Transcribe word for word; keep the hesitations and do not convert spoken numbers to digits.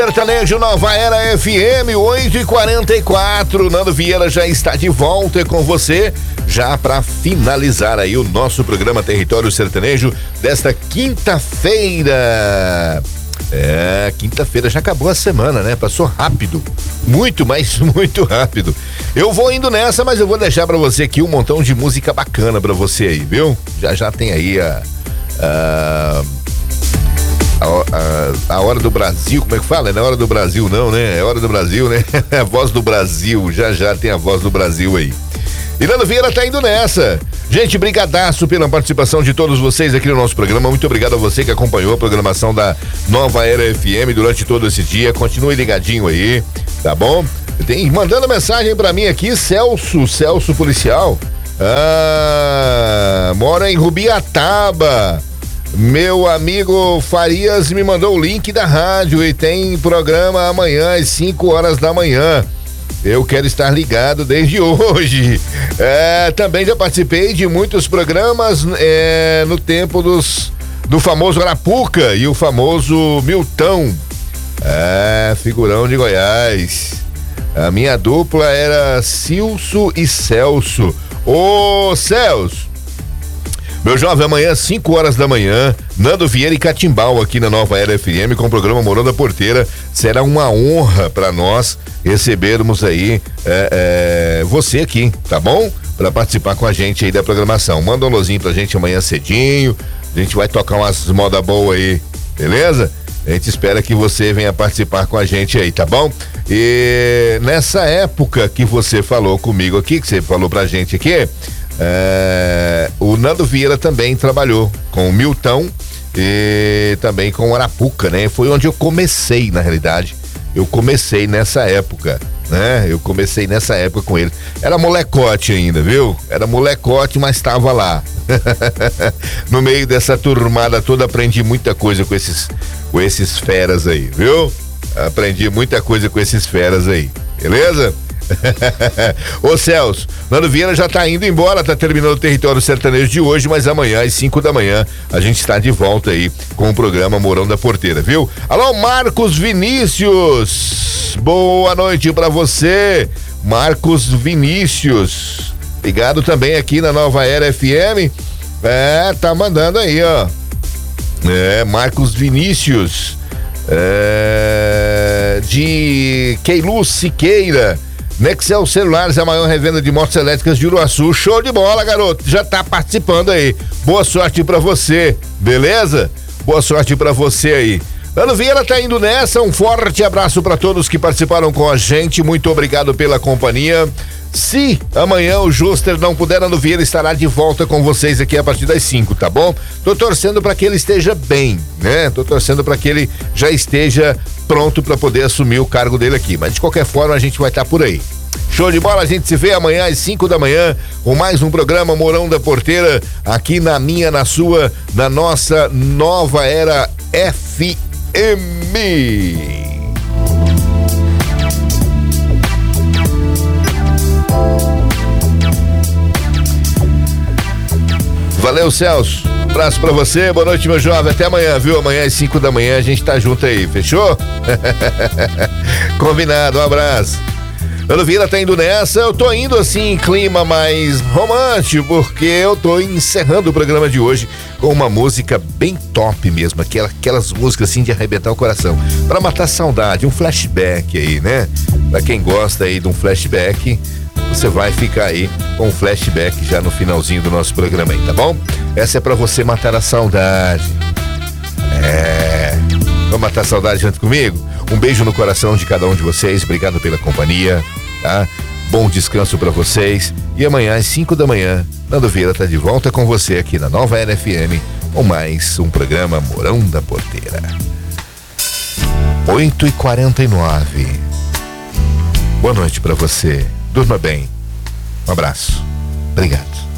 Sertanejo Nova Era F M, oito e quarenta e quatro. Nando Vieira já está de volta com você, já para finalizar aí o nosso programa Território Sertanejo desta quinta-feira. É, quinta-feira já acabou a semana, né? Passou rápido, muito, mas muito rápido. Eu vou indo nessa, mas eu vou deixar pra você aqui um montão de música bacana pra você aí, viu? Já já tem aí a a, a, a, a Hora do Brasil, como é que fala? É na Hora do Brasil não, né? É Hora do Brasil, né? A Voz do Brasil, já já tem a Voz do Brasil aí. E Nando Vieira tá indo nessa. Gente, brigadaço pela participação de todos vocês aqui no nosso programa. Muito obrigado a você que acompanhou a programação da Nova Era F M durante todo esse dia. Continue ligadinho aí, tá bom? Tem mandando mensagem pra mim aqui, Celso, Celso Policial. Ah, mora em Rubiataba. Meu amigo Farias me mandou o link da rádio e tem programa amanhã às cinco horas da manhã. Eu quero estar ligado desde hoje. É, também já participei de muitos programas é, no tempo dos, do famoso Arapuca e o famoso Milton. É, figurão de Goiás. A minha dupla era Cilso e Celso. Ô, Celso! Meu jovem, amanhã, cinco horas da manhã, Nando Vieira e Catimbau aqui na Nova Era F M com o programa Morão da Porteira. Será uma honra para nós recebermos aí é, é, você aqui, tá bom? Para participar com a gente aí da programação. Manda um alôzinho pra gente amanhã cedinho. A gente vai tocar umas moda boa aí, beleza? A gente espera que você venha participar com a gente aí, tá bom? E nessa época que você falou comigo aqui, que você falou pra gente aqui, É, o Nando Vieira também trabalhou com o Milton e também com o Arapuca, né? Foi onde eu comecei, na realidade. Eu comecei nessa época, né? Eu comecei nessa época com ele. Era molecote ainda, viu? Era molecote, mas estava lá. No meio dessa turmada toda, aprendi muita coisa com esses, com esses feras aí, viu? Aprendi muita coisa com esses feras aí, beleza? Ô Celso, Nando Vieira já tá indo embora, tá terminando o Território Sertanejo de hoje, mas amanhã às cinco da manhã a gente está de volta aí com o programa Morão da Porteira, viu? Alô, Marcos Vinícius, boa noite pra você, Marcos Vinícius, ligado também aqui na Nova Era F M, é, tá mandando aí, ó, é, Marcos Vinícius, é, de Queilu Siqueira, Nexel Celulares, a maior revenda de motos elétricas de Uruaçu. Show de bola, garoto. Já tá participando aí. Boa sorte pra você, beleza? Boa sorte pra você aí. Nando Vieira tá indo nessa. Um forte abraço pra todos que participaram com a gente. Muito obrigado pela companhia. Se amanhã o Juster não puder, Nando Vieira estará de volta com vocês aqui a partir das cinco, tá bom? Tô torcendo para que ele esteja bem, né? Tô torcendo para que ele já esteja pronto para poder assumir o cargo dele aqui, mas de qualquer forma a gente vai estar por aí. Show de bola, a gente se vê amanhã às cinco da manhã com mais um programa Morão da Porteira aqui na minha, na sua, na nossa Nova Era F M. Valeu, Celso. Abraço pra você, boa noite, meu jovem. Até amanhã, viu? Amanhã às cinco da manhã a gente tá junto aí, fechou? Combinado, um abraço. Nando Vieira tá indo nessa, eu tô indo assim em clima mais romântico, porque eu tô encerrando o programa de hoje com uma música bem top mesmo, aquelas, aquelas músicas assim de arrebentar o coração, pra matar saudade, um flashback aí, né? Pra quem gosta aí de um flashback, você vai ficar aí com um flashback já no finalzinho do nosso programa aí, tá bom? Essa é pra você matar a saudade. É... Vamos matar a saudade junto comigo? Um beijo no coração de cada um de vocês, obrigado pela companhia, tá? Bom descanso pra vocês e amanhã às cinco da manhã, Nando Vieira tá de volta com você aqui na Nova Era F M com mais um programa Morão da Porteira. oito e quarenta e nove. Boa noite pra você. Durma bem. Um abraço. Obrigado.